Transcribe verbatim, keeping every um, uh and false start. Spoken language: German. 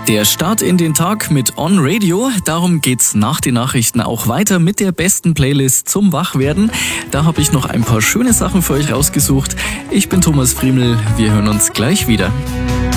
Der Start in den Tag mit On Radio. Darum geht's nach den Nachrichten auch weiter mit der besten Playlist zum Wachwerden. Da habe ich noch ein paar schöne Sachen für euch rausgesucht. Ich bin Thomas Friemel. Wir hören uns gleich wieder.